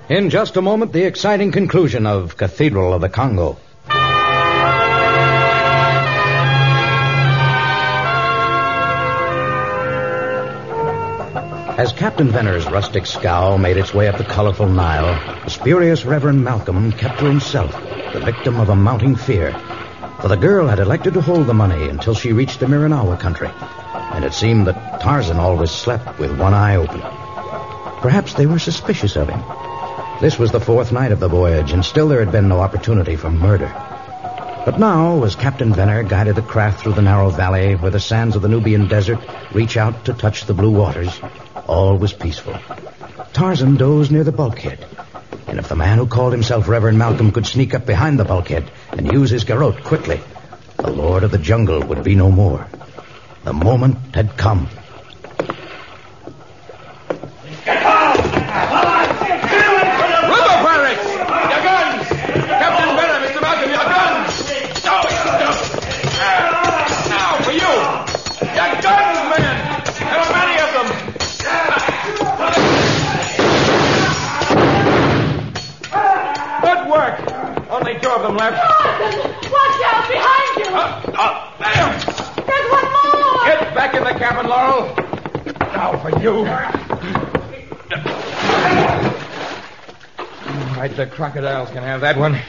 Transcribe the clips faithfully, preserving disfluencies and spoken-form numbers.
In just a moment, the exciting conclusion of Cathedral of the Congo. As Captain Venner's rustic scow made its way up the colorful Nile, the spurious Reverend Malcolm kept to himself, the victim of a mounting fear. For the girl had elected to hold the money until she reached the Miranawa country, and it seemed that Tarzan always slept with one eye open. Perhaps they were suspicious of him. This was the fourth night of the voyage, and still there had been no opportunity for murder. But now, as Captain Venner guided the craft through the narrow valley where the sands of the Nubian desert reach out to touch the blue waters, all was peaceful. Tarzan dozed near the bulkhead, and if the man who called himself Reverend Malcolm could sneak up behind the bulkhead and use his garrote quickly, the Lord of the Jungle would be no more. The moment had come. River pirates! Your guns! Captain Venner, Mister Malcolm, your guns! Now, now for you! Your guns, men! There are many of them! Good work! Only two of them left. Tarzan! Watch out! Behind you! Uh, uh, there! There's one more! Get back in the cabin, Laurel. Now for you. All right, the crocodiles can have that one.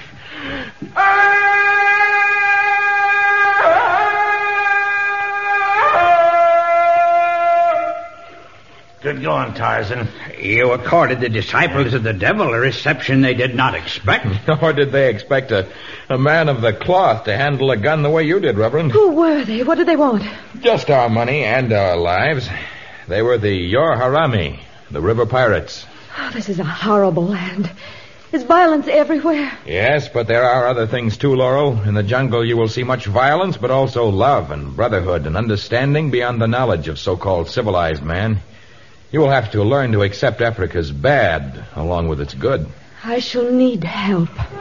Good going, Tarzan. You accorded the disciples of the devil a reception they did not expect. Nor did they expect a, a man of the cloth to handle a gun the way you did, Reverend. Who were they? What did they want? Just our money and our lives. They were the Yor Harami, the river pirates. Oh, this is a horrible land. There's violence everywhere. Yes, but there are other things too, Laurel. In the jungle you will see much violence, but also love and brotherhood and understanding beyond the knowledge of so-called civilized man. You will have to learn to accept Africa's bad along with its good. I shall need help.